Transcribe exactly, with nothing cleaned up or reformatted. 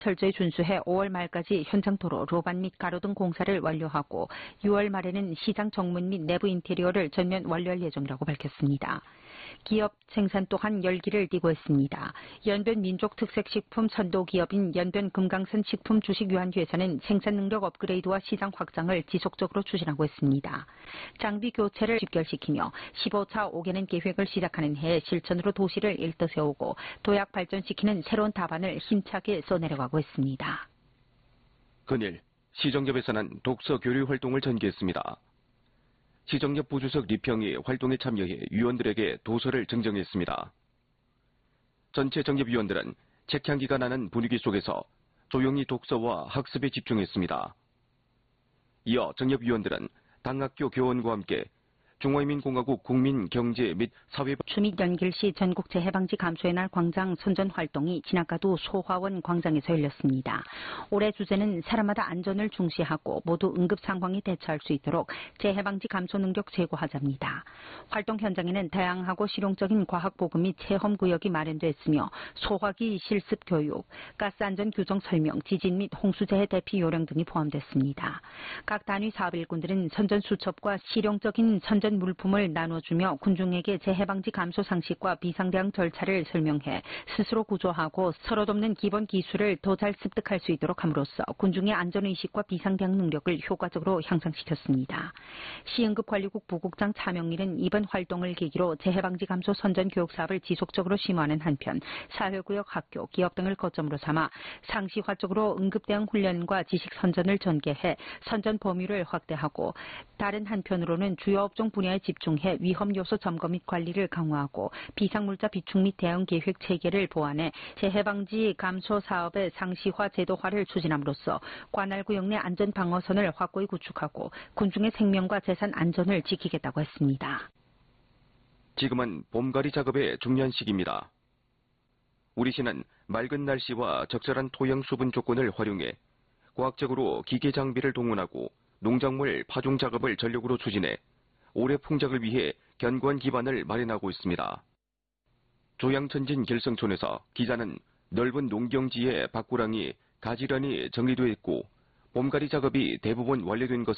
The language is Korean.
철저히 준수해 오월 말까지 현장 도로, 로반 및 가로등 공사를 완료하고 유월 말에는 시장 정문 및 내부 인테리어를 전면 완료할 예정이라고 밝혔습니다. 기업 생산 또한 열기를 띠고 있습니다. 연변 민족특색식품 선도기업인 연변 금강산 식품주식유한회사는 생산 능력 업그레이드와 시장 확장을 지속적으로 추진하고 있습니다. 장비 교체를 집결시키며 십오 차 오 개년 계획을 시작하는 해에 실천으로 도시를 일떠 세우고 도약 발전시키는 새로운 답안을 힘차게 써내려가고 있습니다. 근일 시정협에서는 독서 교류 활동을 전개했습니다. 시정협 부주석 리평이 활동에 참여해 위원들에게 도서를 증정했습니다. 전체 정협위원들은 책향기가 나는 분위기 속에서 조용히 독서와 학습에 집중했습니다. 이어 정협위원들은 당학교 교원과 함께 중화인민공화국 국민경제 및 사회 추mit 연길시 전국재해방지 감소의 날 광장 선전 활동이 지나가도 소화원 광장에서 열렸습니다. 올해 주제는 사람마다 안전을 중시하고 모두 응급 상황에 대처할 수 있도록 재해방지 감소 능력 제고하자입니다. 활동 현장에는 다양하고 실용적인 과학 보급 및 체험 구역이 마련됐으며 소화기 실습 교육, 가스 안전 규정 설명, 지진 및 홍수재해 대피 요령 등이 포함됐습니다. 각 단위 사업 일꾼들은 선전 수첩과 실용적인 선전 물품을 나눠주며 군중에게 재해방지 감소 상식과 비상대응 절차를 설명해 스스로 구조하고 서로 돕는 기본 기술을 더 잘 습득할 수 있도록 함으로써 군중의 안전의식과 비상대응 능력을 효과적으로 향상시켰습니다. 시응급관리국 부국장 차명일은 이번 활동을 계기로 재해방지 감소 선전 교육 사업을 지속적으로 심화하는 한편 사회구역, 학교, 기업 등을 거점으로 삼아 상시화적으로 응급대응 훈련과 지식 선전을 전개해 선전 범위를 확대하고 다른 한편으로는 주요 업종 분야에 집중해 위험 요소 점검 및 관리를 강화하고 비상물자 비축 및 대응 계획 체계를 보완해 재해방지 감소 사업의 상시화 제도화를 추진함으로써 관할 구역 내 안전 방어선을 확고히 구축하고 군중의 생명과 재산 안전을 지키겠다고 했습니다. 지금은 봄가리 작업의 중요한 시기입니다. 우리 시는 맑은 날씨와 적절한 토양 수분 조건을 활용해 과학적으로 기계 장비를 동원하고 농작물 파종 작업을 전력으로 추진해 올해 풍작을 위해 견고한 기반을 마련하고 있습니다. 조양천진 결성촌에서 기자는 넓은 농경지의 밭고랑이 가지런히 정리되어 있고 봄가리 작업이 대부분 완료된 것을